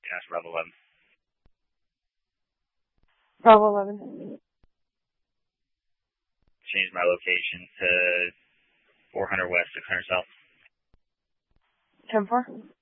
Gas Bravo 11. Bravo 11. Change my location to 400 West, 600 South. 10-4.